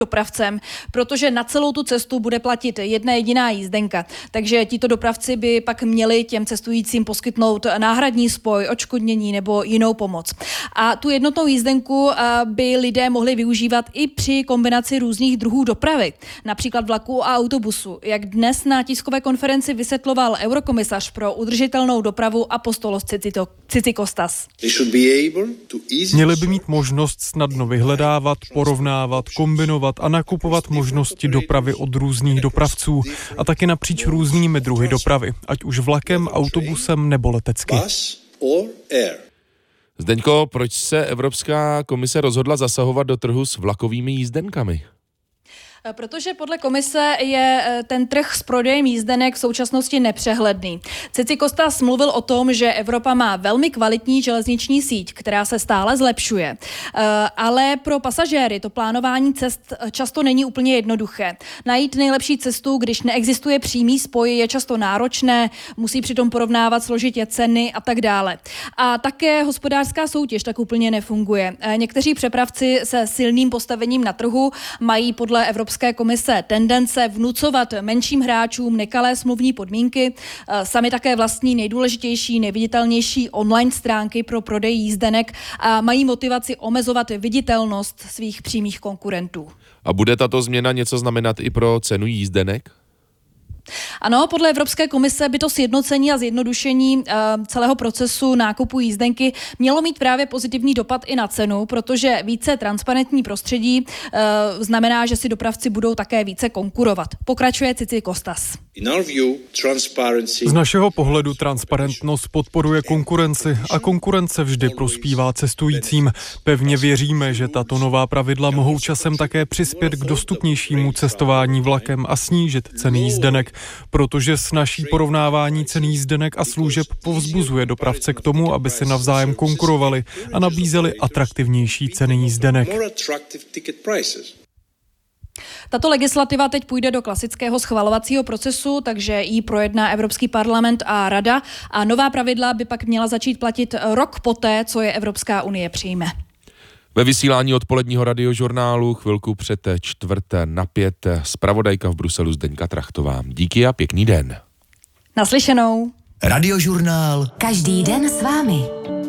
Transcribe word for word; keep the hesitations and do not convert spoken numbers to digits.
dopravcem, protože na celou tu cestu bude platit jedna jediná jízdenka. Takže tito dopravci by pak měli těm cestujícím poskytnout náhradní spoj, odškodnění nebo jinou pomoc. A tu jednotnou jízdenku by lidé mohli využívat i při kombinaci různých druhů dopravy, například vlaku a autobusu. Jak dnes na tiskové konferenci vysvětloval eurokomisař pro udržitelnou dopravu Apostolos Tzitzikostas. Měli by mít možnost snadno vyhledávat, porovnávat, kombinovat a nakupovat možnosti dopravy od různých dopravců a taky napříč různými druhy dopravy, ať už vlakem, autobusem nebo letecky. Zdeňko, proč se Evropská komise rozhodla zasahovat do trhu s vlakovými jízdenkami? Protože podle komise je ten trh s prodejem jízdenek v současnosti nepřehledný. Tzitzikostas mluvil o tom, že Evropa má velmi kvalitní železniční síť, která se stále zlepšuje. Ale pro pasažéry to plánování cest často není úplně jednoduché. Najít nejlepší cestu, když neexistuje přímý spoj, je často náročné, musí přitom porovnávat složitě ceny a tak dále. A také hospodářská soutěž tak úplně nefunguje. Někteří přepravci se silným postavením na trhu mají podle Evropské Evropské komise tendence vnucovat menším hráčům nekalé smluvní podmínky. Sami také vlastní nejdůležitější, nejviditelnější online stránky pro prodej jízdenek a mají motivaci omezovat viditelnost svých přímých konkurentů. A bude tato změna něco znamenat i pro cenu jízdenek? Ano, podle Evropské komise by to sjednocení a zjednodušení uh, celého procesu nákupu jízdenky mělo mít právě pozitivní dopad i na cenu, protože více transparentní prostředí uh, znamená, že si dopravci budou také více konkurovat. Pokračuje Tzitzikostas. Z našeho pohledu transparentnost podporuje konkurenci a konkurence vždy prospívá cestujícím. Pevně věříme, že tato nová pravidla mohou časem také přispět k dostupnějšímu cestování vlakem a snížit ceny jízdenek, protože snaží porovnávání cen jízdenek a služeb povzbuzuje dopravce k tomu, aby si navzájem konkurovali a nabízeli atraktivnější ceny jízdenek. Tato legislativa teď půjde do klasického schvalovacího procesu, takže ji projedná Evropský parlament a Rada a nová pravidla by pak měla začít platit rok poté, co je Evropská unie přijme. Ve vysílání odpoledního radiožurnálu chvilku před čtvrt na pět zpravodajka v Bruselu Zdeňka Trachtová. Díky a pěkný den. Naslyšenou. Radiožurnál. Každý den s vámi.